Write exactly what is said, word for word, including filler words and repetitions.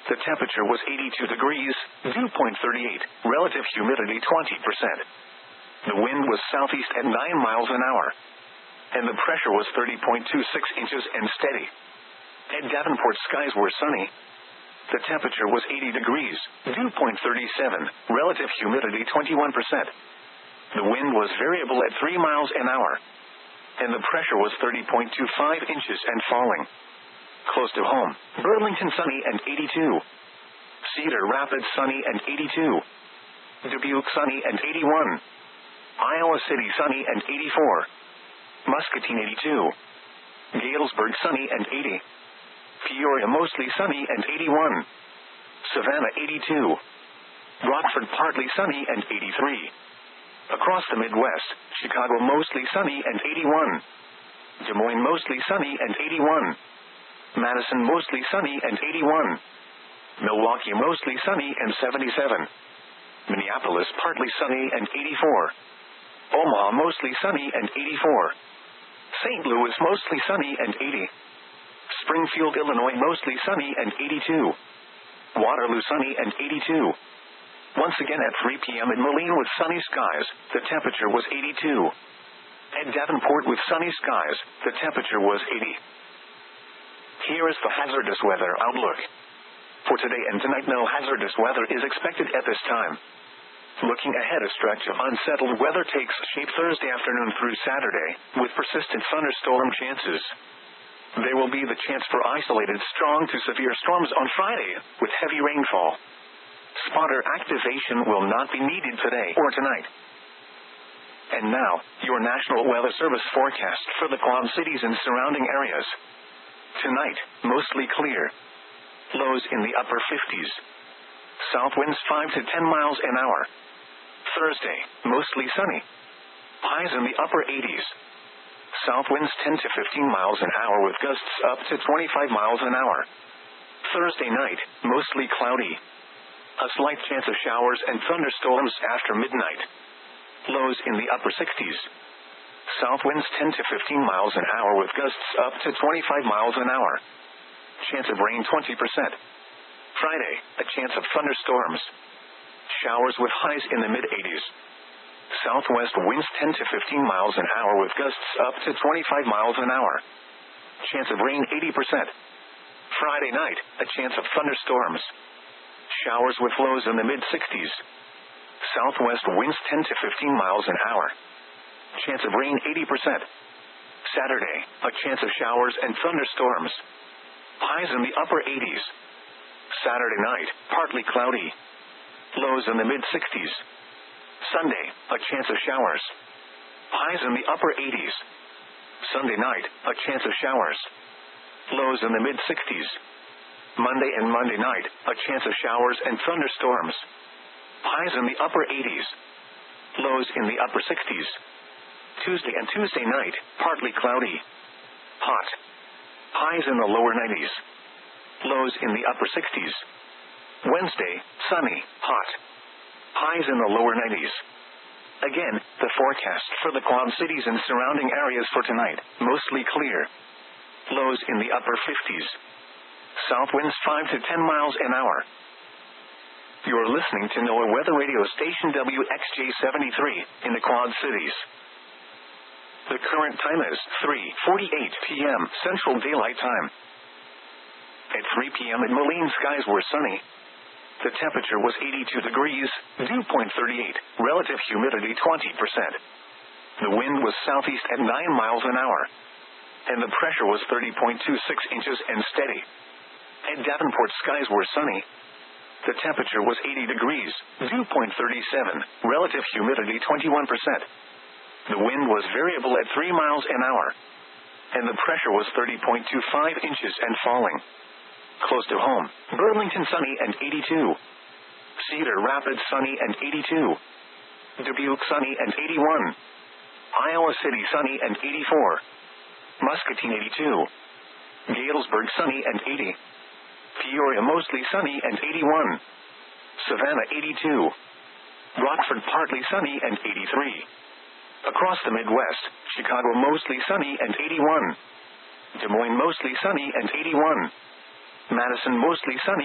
The temperature was eighty-two degrees, dew point thirty-eight, relative humidity twenty percent. The wind was southeast at nine miles an hour. And the pressure was thirty point two six inches and steady. At Davenport, skies were sunny. The temperature was eighty degrees, dew point thirty-seven, relative humidity twenty-one percent. The wind was variable at three miles an hour. And the pressure was thirty point two five inches and falling. Close to home, Burlington sunny and eighty-two. Cedar Rapids sunny and eighty-two. Dubuque sunny and eighty-one. Iowa City sunny and eighty-four. Muscatine eighty-two. Galesburg sunny and eighty. Peoria mostly sunny and eighty-one. Savannah eighty-two. Rockford partly sunny and eighty-three. Across the Midwest, Chicago mostly sunny and eighty-one. Des Moines mostly sunny and eighty-one. Madison mostly sunny and eighty-one. Milwaukee mostly sunny and seventy-seven. Minneapolis partly sunny and eighty-four. Omaha mostly sunny and eighty-four. Saint Louis mostly sunny and eighty. Springfield, Illinois mostly sunny and eighty-two. Waterloo sunny and eighty-two. Once again at three p.m. in Moline with sunny skies, the temperature was eighty-two. At Davenport with sunny skies, the temperature was eighty. Here is the hazardous weather outlook. For today and tonight, no hazardous weather is expected at this time. Looking ahead, a stretch of unsettled weather takes shape Thursday afternoon through Saturday, with persistent thunderstorm chances. There will be the chance for isolated strong to severe storms on Friday, with heavy rainfall. Spotter activation will not be needed today or tonight. And now, your National Weather Service forecast for the Quad Cities and surrounding areas. Tonight, mostly clear. Lows in the upper fifties. South winds five to ten miles an hour. Thursday, mostly sunny. Highs in the upper eighties. South winds ten to fifteen miles an hour with gusts up to twenty-five miles an hour. Thursday night, mostly cloudy. A slight chance of showers and thunderstorms after midnight. Lows in the upper sixties. South winds ten to fifteen miles an hour with gusts up to twenty-five miles an hour. Chance of rain twenty percent. Friday, a chance of thunderstorms. Showers with highs in the mid-eighties. Southwest winds ten to fifteen miles an hour with gusts up to twenty-five miles an hour. Chance of rain eighty percent. Friday night, a chance of thunderstorms. Showers with lows in the mid-sixties. Southwest winds ten to fifteen miles an hour. Chance of rain eighty percent. Saturday, a chance of showers and thunderstorms. Highs in the upper eighties. Saturday night, partly cloudy. Lows in the mid-sixties. Sunday, a chance of showers. Highs in the upper eighties. Sunday night, a chance of showers. Lows in the mid-sixties. Monday and Monday night, a chance of showers and thunderstorms. Highs in the upper eighties. Lows in the upper sixties. Tuesday and Tuesday night, partly cloudy. Hot. Highs in the lower nineties. Lows in the upper sixties. Wednesday, sunny, hot. Highs in the lower nineties. Again, the forecast for the Quad Cities and surrounding areas for tonight, mostly clear. Lows in the upper fifties. South winds five to ten miles an hour. You're listening to NOAA Weather Radio Station W X J seventy-three in the Quad Cities. The current time is three forty-eight p.m. Central Daylight Time. At three p.m. in Moline, skies were sunny. The temperature was eighty-two degrees, dew point thirty-eight, relative humidity twenty percent. The wind was southeast at nine miles an hour. And the pressure was thirty point two six inches and steady. At Davenport, skies were sunny. The temperature was eighty degrees, dew point thirty-seven, relative humidity twenty-one percent. The wind was variable at three miles an hour. And the pressure was thirty point two five inches and falling. Close to home, Burlington sunny and eighty-two. Cedar Rapids sunny and eighty-two. Dubuque sunny and eighty-one. Iowa City sunny and eighty-four. Muscatine eighty-two. Galesburg sunny and eighty. Peoria mostly sunny and eighty-one. Savannah eighty-two. Rockford partly sunny and eighty-three. Across the Midwest, Chicago mostly sunny and eighty-one. Des Moines mostly sunny and eighty-one. Madison mostly sunny